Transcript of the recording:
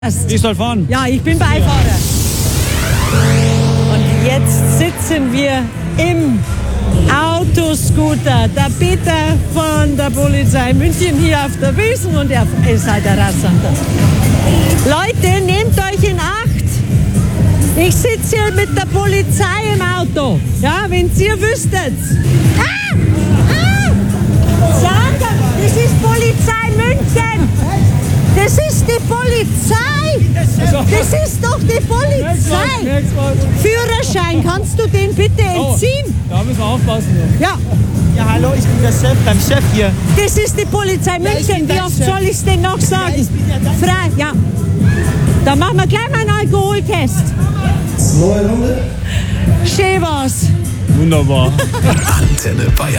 Ich soll fahren. Ja, ich bin Beifahrer. Und jetzt sitzen wir im Autoscooter. Der Peter von der Polizei München hier auf der Wiesn und er ist halt der Rassander. Leute, nehmt euch in Acht. Ich sitze hier mit der Polizei im Auto. Ja, wenn ihr wüsstet. Sander, das ist Polizei München. Das ist die Polizei. Das ist doch die Polizei. Führerschein, kannst du den bitte entziehen? Da müssen wir aufpassen. Ja. Ja, hallo, ich bin der Chef, beim Chef hier. Das ist die Polizei München. Wie oft soll ich es denn noch sagen? ich bin ja dein Frei, ja. Dann machen wir gleich mal einen Alkoholtest. Neue Runde. Schön war's. Wunderbar. Antenne Bayern.